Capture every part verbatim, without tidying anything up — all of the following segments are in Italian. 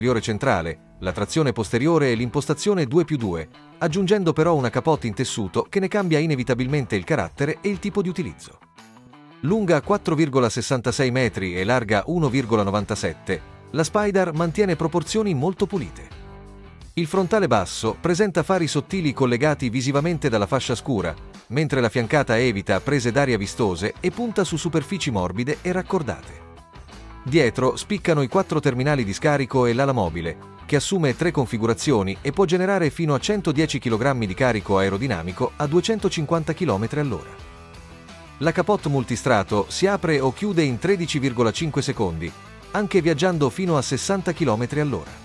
centrale, la trazione posteriore e l'impostazione due più due, aggiungendo però una capote in tessuto che ne cambia inevitabilmente il carattere e il tipo di utilizzo. Lunga quattro virgola sessantasei metri e larga uno virgola novantasette, la Spyder mantiene proporzioni molto pulite. Il frontale basso presenta fari sottili collegati visivamente dalla fascia scura, mentre la fiancata evita prese d'aria vistose e punta su superfici morbide e raccordate. Dietro spiccano i quattro terminali di scarico e l'ala mobile, che assume tre configurazioni e può generare fino a centodieci chilogrammi di carico aerodinamico a duecentocinquanta chilometri all'ora. La capote multistrato si apre o chiude in tredici virgola cinque secondi, anche viaggiando fino a sessanta chilometri all'ora.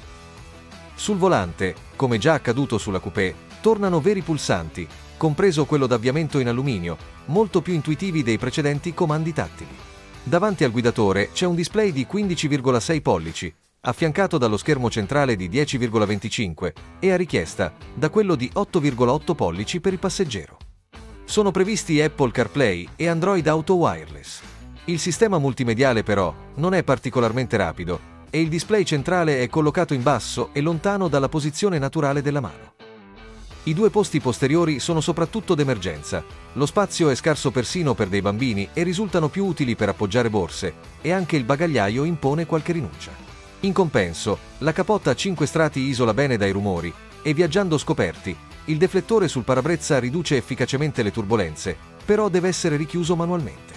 Sul volante, come già accaduto sulla coupé, tornano veri pulsanti, compreso quello d'avviamento in alluminio, molto più intuitivi dei precedenti comandi tattili. Davanti al guidatore c'è un display di quindici virgola sei pollici, affiancato dallo schermo centrale di dieci virgola venticinque e a richiesta da quello di otto virgola otto pollici per il passeggero. Sono previsti Apple CarPlay e Android Auto Wireless. Il sistema multimediale però non è particolarmente rapido e il display centrale è collocato in basso e lontano dalla posizione naturale della mano. I due posti posteriori sono soprattutto d'emergenza, lo spazio è scarso persino per dei bambini e risultano più utili per appoggiare borse, e anche il bagagliaio impone qualche rinuncia. In compenso, la capote a cinque strati isola bene dai rumori e viaggiando scoperti, il deflettore sul parabrezza riduce efficacemente le turbolenze, però deve essere richiuso manualmente.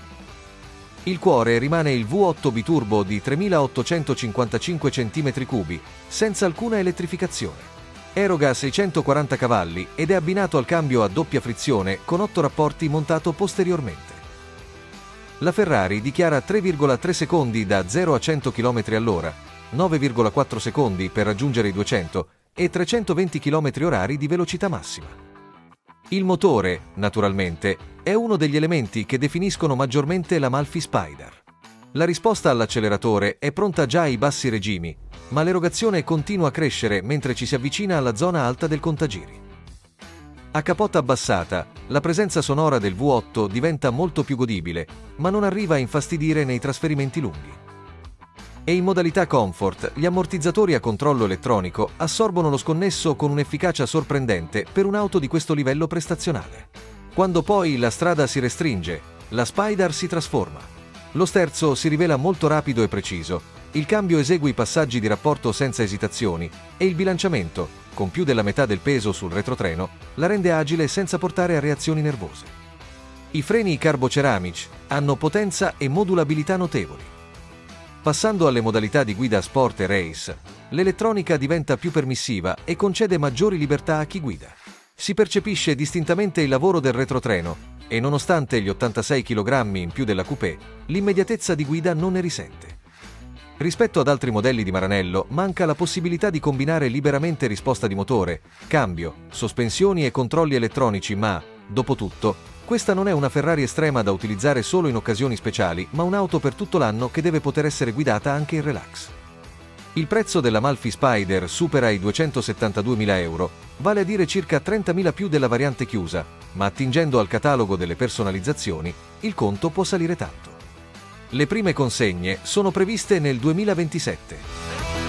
Il cuore rimane il V otto biturbo di tremilaottocentocinquantacinque centimetri cubi, senza alcuna elettrificazione. Eroga seicentoquaranta cavalli ed è abbinato al cambio a doppia frizione con otto rapporti montato posteriormente. La Ferrari dichiara tre virgola tre secondi da zero a cento chilometri all'ora, nove virgola quattro secondi per raggiungere i duecento e trecentoventi chilometri orari di velocità massima. Il motore, naturalmente, è uno degli elementi che definiscono maggiormente l'Amalfi Spyder. La risposta all'acceleratore è pronta già ai bassi regimi, ma l'erogazione continua a crescere mentre ci si avvicina alla zona alta del contagiri. A capote abbassata, la presenza sonora del V otto diventa molto più godibile, ma non arriva a infastidire nei trasferimenti lunghi. E in modalità comfort, gli ammortizzatori a controllo elettronico assorbono lo sconnesso con un'efficacia sorprendente per un'auto di questo livello prestazionale. Quando poi la strada si restringe, la Spyder si trasforma. Lo sterzo si rivela molto rapido e preciso, il cambio esegue i passaggi di rapporto senza esitazioni e il bilanciamento, con più della metà del peso sul retrotreno, la rende agile senza portare a reazioni nervose. I freni carboceramici hanno potenza e modulabilità notevoli. Passando alle modalità di guida sport e race, l'elettronica diventa più permissiva e concede maggiori libertà a chi guida. Si percepisce distintamente il lavoro del retrotreno e, nonostante gli ottantasei chilogrammi in più della coupé, l'immediatezza di guida non ne risente. Rispetto ad altri modelli di Maranello, manca la possibilità di combinare liberamente risposta di motore, cambio, sospensioni e controlli elettronici, ma, dopo tutto, questa non è una Ferrari estrema da utilizzare solo in occasioni speciali, ma un'auto per tutto l'anno che deve poter essere guidata anche in relax. Il prezzo dell'Amalfi Spyder supera i duecentosettantaduemila euro, vale a dire circa trentamila più della variante chiusa, ma attingendo al catalogo delle personalizzazioni, il conto può salire tanto. Le prime consegne sono previste nel duemilaventisette.